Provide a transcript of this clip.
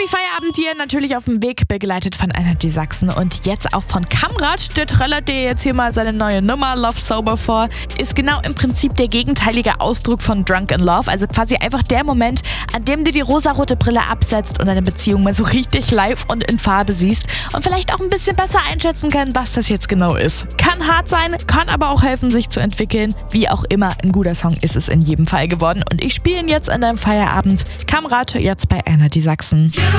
Heavy Feierabend hier natürlich auf dem Weg, begleitet von Energy Sachsen und jetzt auch von Kamrat. Der trällert dir jetzt hier mal seine neue Nummer Love Sober vor. Ist genau im Prinzip der gegenteilige Ausdruck von Drunk in Love, also quasi einfach der Moment, an dem du die rosarote Brille absetzt und deine Beziehung mal so richtig live und in Farbe siehst und vielleicht auch ein bisschen besser einschätzen kann, was das jetzt genau ist. Kann hart sein, kann aber auch helfen, sich zu entwickeln. Wie auch immer, ein guter Song ist es in jedem Fall geworden und ich spiele ihn jetzt in deinem Feierabend. Kamrat jetzt bei Energy Sachsen.